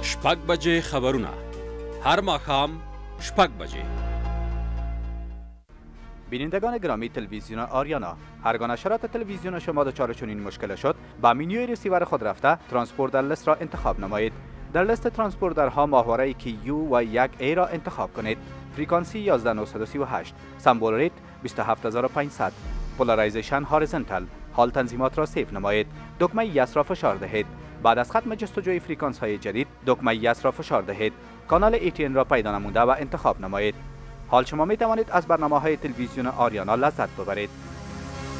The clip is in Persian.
شپږ بجې خبرونه هر ماښام شپږ بجې. بینندگان گرامی تلویزیون آریانا، هرگاه نشرات تلویزیون شما دچار چنین مشکل شد، با منوی ریسیور خود رفته ترانسپوردر لیست را انتخاب نمایید. در لیست ترانسپوردرها ماهواره کیو و 1A را انتخاب کنید. فرکانسی 11938، سمبل ریت 27500، پولارایزیشن هاریزونتال. حال تنظیمات را سیو نمایید. دکمه یس را فشار دهید. بعد از ختم جستجوی فرکانس های جدید، دکمه یس را فشار دهید. کانال ATN را پیدا نموده و انتخاب نمایید. حال شما می توانید از برنامه های تلویزیون آریانا لذت ببرید.